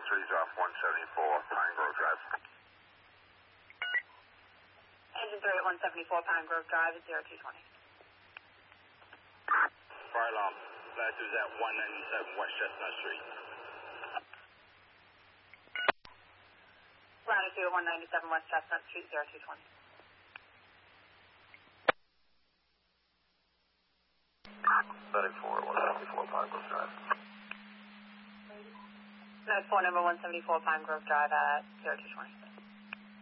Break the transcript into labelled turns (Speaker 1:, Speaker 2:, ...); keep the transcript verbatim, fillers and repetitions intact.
Speaker 1: three's off one seventy-four Pine Grove Drive.
Speaker 2: Engine three at one seventy-four Pine Grove Drive at zero two twenty.
Speaker 1: Fire alarm. Latitude is at one ninety-seven West Chestnut Street.
Speaker 2: Latitude at one ninety-seven West Chestnut Street, zero two twenty.
Speaker 1: ninety-four one seventy-four Pine Grove Drive.
Speaker 2: ninety-four number one seventy-four Pine Grove Drive at zero two twenty.